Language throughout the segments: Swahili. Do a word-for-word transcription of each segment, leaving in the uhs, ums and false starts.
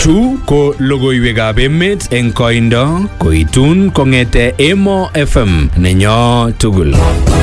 Chu ko logoiwekab emet eng koindo koitun kong'ete Emo F M nenyo tugul.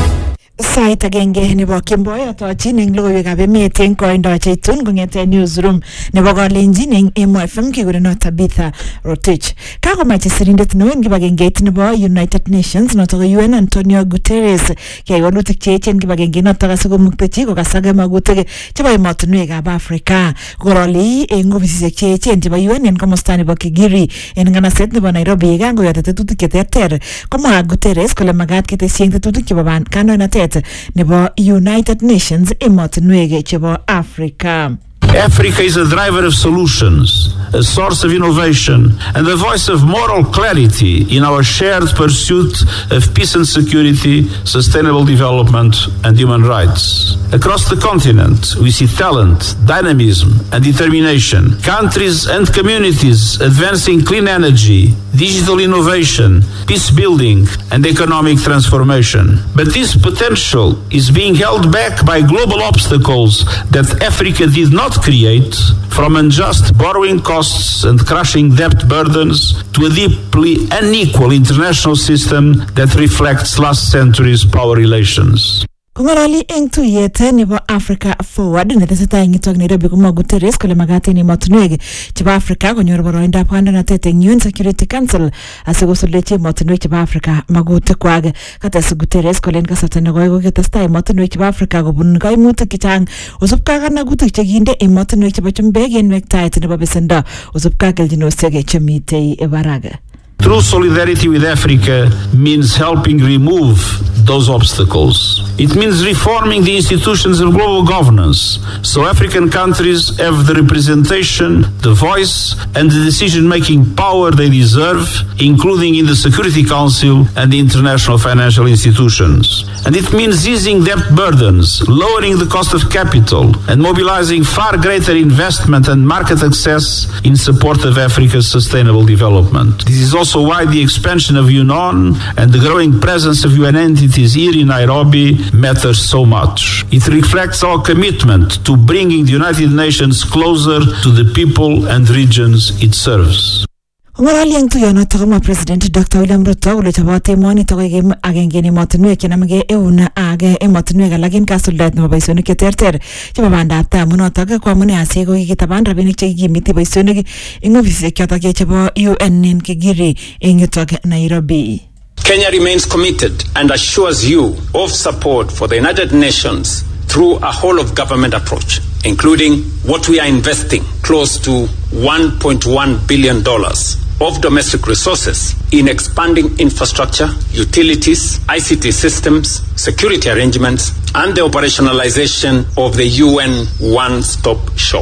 Sait agenge nebo kemboi atochin eng logoiwekab emet eng koindo cheitun kong'ete newsroom nebo Kalenjin eng Emo F M kekureno Tabitha Rotich. Kakomache sirindet neo eng kibagengeit nebo United Nations notok U N Antonio Guterres keyai walutik cheechen kibagengeit notok asikomuktechi kokasage magutik chebo emotinwekab Afrika. Koroli eng ofisisiek cheechen chebo U N eng komosta nebo Kigiri eng nganaset nebo Nairobi kangoyote tetutik cheterter. Komwa Guterres kole magat ketesyi tetutik chebo kandoinatet nebo United Nations emotinwek chebo Afrika. Africa is a driver of solutions, a source of innovation, and a voice of moral clarity in our shared pursuit of peace and security, sustainable development, and human rights. Across the continent, we see talent, dynamism, and determination. Countries and communities advancing clean energy, digital innovation, peace building, and economic transformation. But this potential is being held back by global obstacles that Africa did not create, from unjust borrowing costs and crushing debt burdens to a deeply unequal international system that reflects last century's power relations. Kongorali eng tuyet nebo Africa Forward netesetai eng itok Nairobi komwa Guterres kole magat eng emotinwek chebo Afrika konyor boroindab kandoinatet eng U N Security Council asikosuldechi emotinwek chebo Afrika magutikwak. Kates Guterres kole eng kasarta nekoi koketestai emotinwek chebo Afrika kobun kaimutik chechang osubkei ak kanagutik chekinde emotinwek chebo chumbek eng wektaet nebo besendo osubkei ak kelchinosiek chemitei barak. True solidarity with Africa means helping remove those obstacles. It means reforming the institutions of global governance so African countries have the representation, the voice, and the decision-making power they deserve, including in the Security Council and the international financial institutions. And it means easing debt burdens, lowering the cost of capital, and mobilizing far greater investment and market access in support of Africa's sustainable development. This is also why the expansion of U N O N and the growing presence of U N entities here in Nairobi matters so much. It reflects our commitment to bringing the United Nations closer to the people and regions it serves. Ngorali eng tuyonotok komwa President Doctor William Ruto kole chobot emonitok koek agenge eng emotinwek chenamegei eun ak emotinwek alak eng kasuldaet nebo boisionik cheterter chebo bandab tai. Munotok ko amune asi kokikitaban rabinik chekikimiti boisionik eng ofisisiek chotok chebo U N eng Kigiri eng yutok Nairobi. Kenya remains committed and assures you of support for the United Nations through a whole-of-government approach, including what we are investing, close to one point one billion dollars of domestic resources in expanding infrastructure, utilities, I C T systems, security arrangements, and the operationalization of the U N one-stop shop.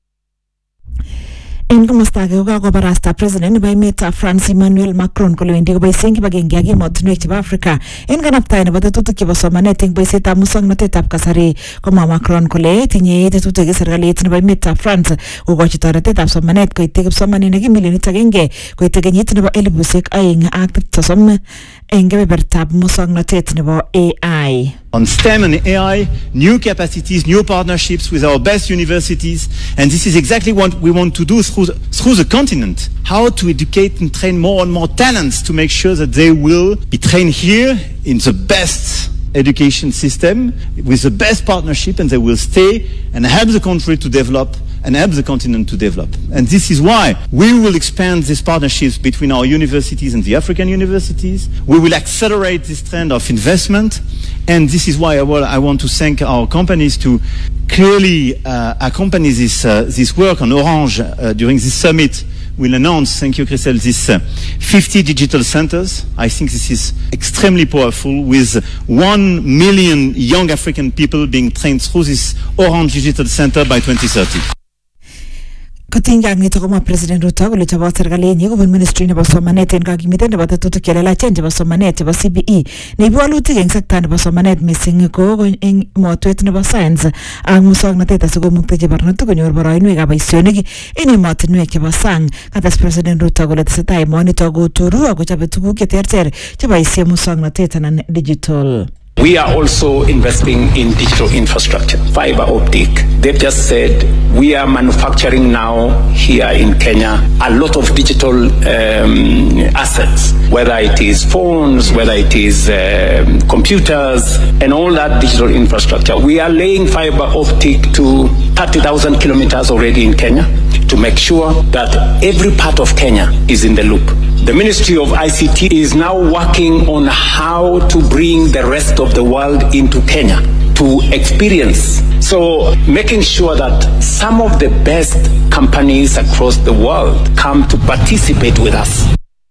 En komostake kokakobarasta President nebo emetab France Emmanuel Macron kole wendi koboisien kibagenge ak emotinwek chebo Afrika en kanaptaet nebo tetutik chebo somanet eng boisietab musoknotetab kasari. Komwa Macron kole tinye tetutik serikalit nebo emetab France kokochi toretetab somanet koityi kipsomaninik milionit agenge koityi kenyit nebo elipusiek aeng ak sosom eng kebebertab musoknotet nebo A I. On STEM and A I, new capacities, new partnerships with our best universities, and this is exactly what we want to do through the, through the continent. How to educate and train more and more talents to make sure that they will be trained here in the best education system with the best partnership, and they will stay and help the country to develop and help the continent to develop. And this is why we will expand these partnerships between our universities and the African universities. We will accelerate this trend of investment. And this is why I, will, I want to thank our companies to clearly uh, accompany this, uh, this work on Orange uh, during this summit. We'll announce, thank you, Christelle, this uh, fifty digital centers. I think this is extremely powerful, with one million young African people being trained through this Orange Digital Center by twenty thirty. Kotinga nito koma President Ruto kole chobot serikalinyi kobun Ministry nebo somanet en kakimiten nebo tetutik chelelachen chebo somanet chebo C B E neibu walutik eng sekta nebo somanet missing ko eng motwet nebo science ak musoknotet asikomuktechi barnotik konyor boroinwekab boisionik en emotinwek chebo sang. Kates President Ruto kole tesetai emonitok kotoru akochobe tuguk cheterter cheboisie musoknotet anan digital. We are also investing in digital infrastructure, fiber optic. They've just said we are manufacturing now here in Kenya a lot of digital um, assets, whether it is phones, whether it is um, computers, and all that digital infrastructure. We are laying fiber optic to thirty thousand kilometers already in Kenya to make sure that every part of Kenya is in the loop. The Ministry of I C T is now working on how to bring the rest of the world into Kenya to experience. So making sure that some of the best companies across the world come to participate with us.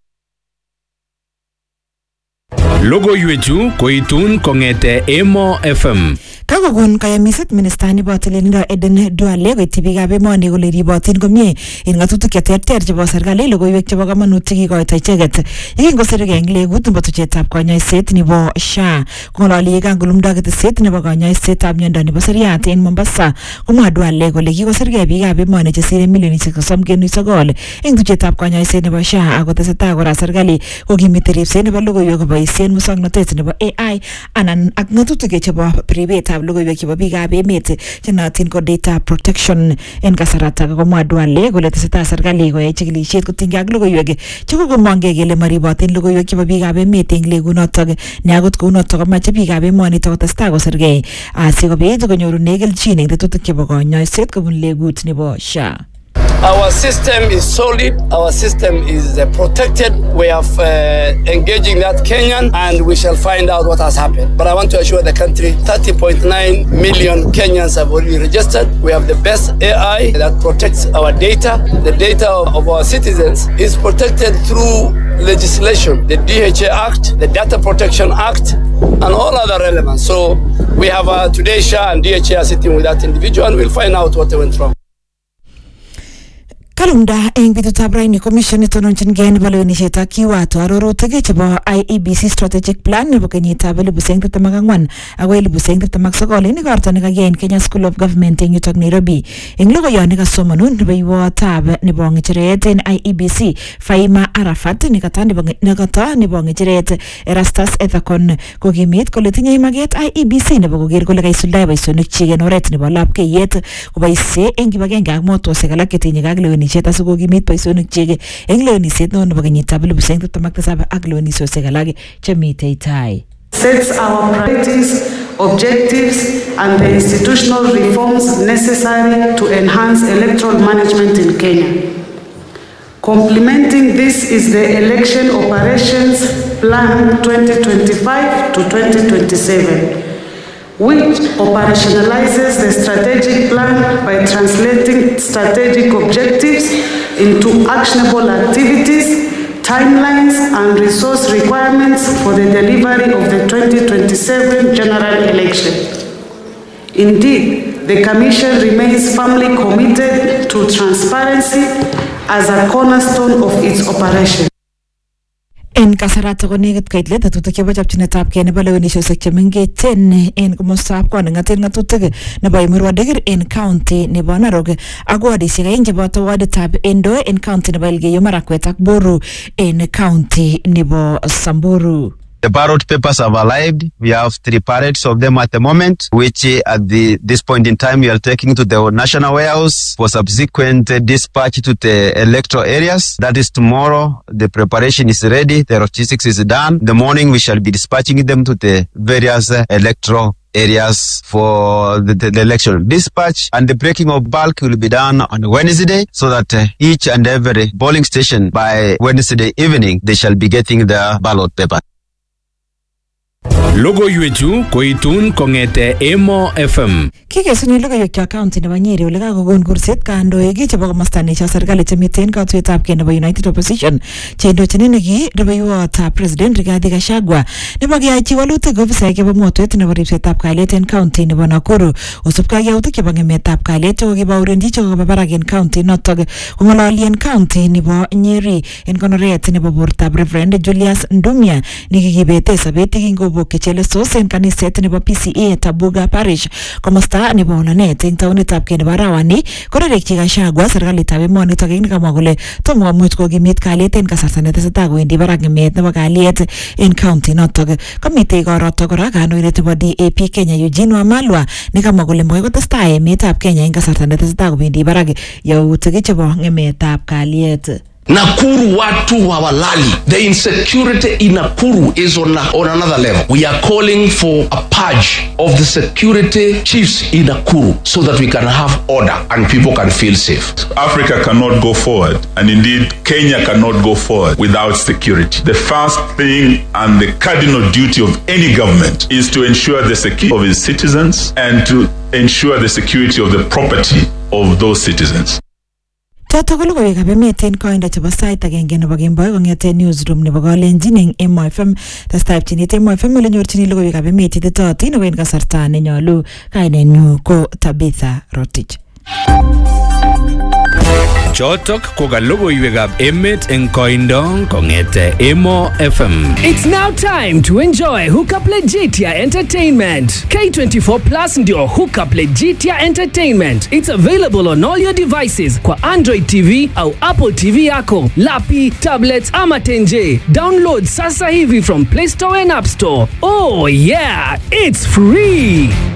Logoiwechu koitun kongete Emo F M. Kakokon kayamiset minister nebo tililindo Eden Duale koityi biikab emoni kole ribotin komie en ng'atutik cheterter chebo serikali logoiwek chebo kamanut chekikoito icheket yekingosirgei eng legut nebo tuchetab konyoiset nebo S H A kong'ololi yekangolumdo keteset nebo konyoisetab miondo nebo seriat en Mombasa komwa Duale kole kikosirgei biikab emoni chesire milionisiek sosom kenuch sogol eng tuchetab konyoiset nebo S H A ako tesetai kora serikali kokimiti ripset nebo logoiwek koboisien musoknotet nebo A I anan ak ng'atutik chebo ribetab logoiwek chebo biikab emet chenootin ko data protection en kasaratak komwa Duale kole tesetai serikali koyai chikilisiet kotinygei ak logoiwek chekokomongei kele maribotin logoiwek chebo biikab emet eng legunotok ne akot kounotok komache biikab emonitok kotestai kosirgei asikobit konyorune kelchin eng tetutik chebo konyoiset kobun legut nebo S H A. Our system is solid. Our system is uh, protected. We are uh, engaging that Kenyan, and we shall find out what has happened. But I want to assure the country, thirty point nine million Kenyans have already registered. We have the best A I that protects our data. The data of, of our citizens is protected through legislation, the D H A Act, the Data Protection Act, and all other relevant. So we have uh, today S H A and D H A are sitting with that individual, and we'll find out what they went wrong. Kalumda eng betutab raini commission itononchin nebo lewenisietab kiwato arorutik chebo I E B C strategic plan nebo kenyitab elipusiek oeng tiptem ak ang'wan agoi elipusiek oeng tiptem ak sogol en igorto nekakiyai en Kenya School of Government eng yutok Nairobi. Eng logoiyot nekasomanun nebo iwotab nebo ng'echeret en I E B C Faima Arafat nekata nebo nekata nebo ng'echeret Erastus Ethakon kokimit kole tinye maget I E B C nebo koker kole kaisuldae boisionik chik en oret nebo lapkeiyet koboisie eng kibagenge ak motosiek alak chetinye ak lewenisiet asikokimit boisionik chik eng lewenisiet neo nebo kenyitab elipusiek oeng tiptem ak tisab ak lewenisiosiek alak chemitei tai. Sets our priorities, objectives, and the institutional reforms necessary to enhance electoral management in Kenya. Complementing this is the Election Operations Plan twenty twenty-five to twenty twenty-seven, which operationalizes the strategic plan by translating strategic objectives into actionable activities, timelines, and resource requirements for the delivery of the twenty twenty-seven general election. Indeed, the Commission remains firmly committed to transparency as a cornerstone of its operation. En kasarato ko nekit koit let tetutik chebo chopchinetab kei nebo lewenisiosiek chemengechen en komostab kwaning'atet ng'atutik nebo Emurua Dikir en county nebo Narok ak wadisiek aeng cheboto waditab Endo en county nebo Elgeyo Marakwet ak Boru en county nebo Samburu. The ballot papers have arrived. We have three pallets of them at the moment, which uh, at the this point in time we are taking to the National Warehouse for subsequent uh, dispatch to the electoral areas. That is tomorrow. The preparation is ready. The logistics is done. In the morning we shall be dispatching them to the various uh, electoral areas for the, the, the election dispatch, and the breaking of bulk will be done on Wednesday so that uh, each and every polling station by Wednesday evening they shall be getting their ballot paper. Logoiwechu koitun kongete Emo F M. Kikesuni logoiwek cho county nebo Nyeri ole kakokon kurset kandoik chebo komosta necho serikali chemiten katuyetab kei nebo United Opposition cheindochin neki rubeiwotab President Rigathi Gachagua nebo keyachi walutik ofisaek chebo motwet nebo ripsetab kalyet en county nebo Nakuru osubkei ak yautik chebo ng'emetab kalyet chekokibaurenchi chekoba barak en county notok kong'ololi en county nebo Nyeri en konoret nebo bortab Reverend Julius Ndumia nekikibete sobet yekingo kobokyi chelesos en kaniset nebo P C A Tabuga Parish komosta nebo Olanet eng taonitab Kenya nebo arawani korerekyi Gachagua serikalitab emonitok eng nekamwa kole tomo komuch kokimit kalyet en kasarta netesetai kowendi barak ngemet nebo kalyet en county notok. Komitei korotok kora kandoindet nebo D A P Kenya Eugene Wamalwa nekamwa kole makoi kotestai emetab Kenya eng kasarta netesetai kowendi barak yautik chebo ngemetab kalyet. Nakuru watu hawalali. The insecurity in Nakuru is on, a, on another level. We are calling for a purge of the security chiefs in Nakuru so that we can have order and people can feel safe. Africa cannot go forward, and indeed Kenya cannot go forward without security. The first thing and the cardinal duty of any government is to ensure the security of its citizens and to ensure the security of the property of those citizens. Toto ko logoiwekab emet en koindo chebo sait agenge nebo kemboi kong'eten newsroom nebo Kalenjin eng Emo F M. Testai pchinet Emo F M ole nyorchini logoiwekab emet ititootin ako en kasarta nenyolu. Kainenyu ko Tabitha Rotich. Chotok ko ka logoiwekab emet eng koindo kong'ete Emo F M. It's now time to enjoy Hookup Legitia Entertainment. K twenty-four Plus ndio Hookup Legitia Entertainment. It's available on all your devices kwa Android T V au Apple T V yako, lapi, tablets ama tenje. Download sasa hivi from Play Store and App Store. Oh yeah, it's free.